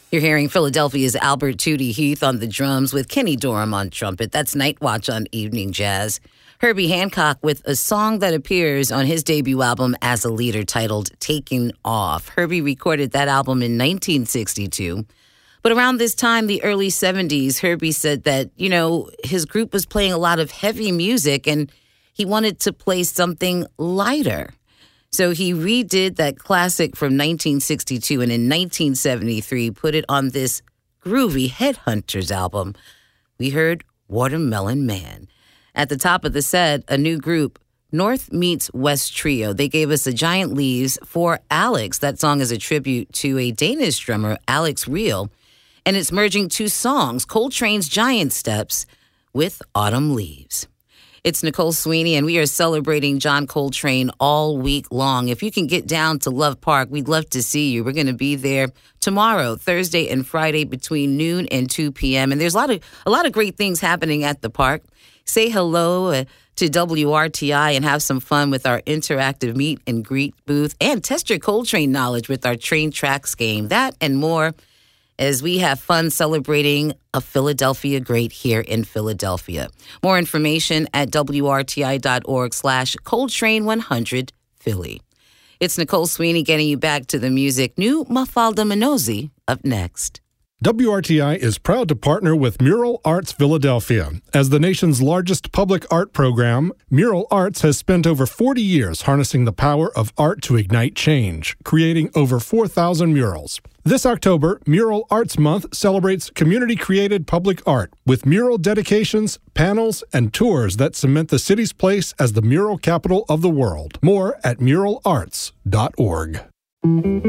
You're hearing Philadelphia's Albert Tootie Heath on the drums with Kenny Dorham on trumpet. That's Night Watch on Evening Jazz. Herbie Hancock with a song that appears on his debut album As a Leader titled Taking Off. Herbie recorded that album in 1962. But around this time, the early 70s, Herbie said that, his group was playing a lot of heavy music and he wanted to play something lighter. So he redid that classic from 1962 and in 1973 put it on this groovy Headhunters album. We heard Watermelon Man. At the top of the set, a new group, North Meets West Trio. They gave us A Giant Leaves for Alex. That song is a tribute to a Danish drummer, Alex Reel. And it's merging two songs, Coltrane's Giant Steps with Autumn Leaves. It's Nicole Sweeney, and we are celebrating John Coltrane all week long. If you can get down to Love Park, we'd love to see you. We're going to be there tomorrow, Thursday and Friday between noon and 2 p.m. And there's a lot of great things happening at the park. Say hello to WRTI and have some fun with our interactive meet and greet booth and test your Coltrane knowledge with our Train Tracks game. That and more as we have fun celebrating a Philadelphia great here in Philadelphia. More information at WRTI.org/Coltrane100 Philly. It's Nicole Sweeney getting you back to the music. New Mafalda Minozzi up next. WRTI is proud to partner with Mural Arts Philadelphia. As the nation's largest public art program, Mural Arts has spent over 40 years harnessing the power of art to ignite change, creating over 4,000 murals. This October, Mural Arts Month celebrates community-created public art with mural dedications, panels, and tours that cement the city's place as the mural capital of the world. More at muralarts.org.